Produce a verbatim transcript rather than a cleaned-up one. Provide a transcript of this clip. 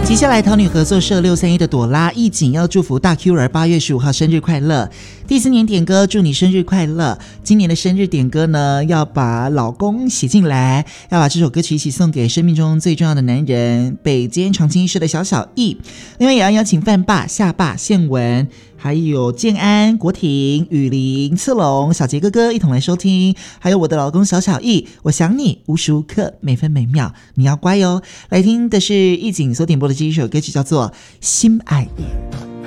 接下来桃女合作社六三一的朵拉义景要祝福大 Q 儿八月十五号生日快乐，第四年点歌祝你生日快乐。今年的生日点歌呢，要把老公写进来，要把这首歌曲一起送给生命中最重要的男人，北间长青医师的小小义。另外也要邀请范爸、夏爸、宪文，还有建安、国婷、雨林、次龙、小杰哥哥一同来收听，还有我的老公小小义，我想你无时无刻每分每秒，你要乖哦。来听的是义景所点播的这一首歌曲，叫做《心爱你》。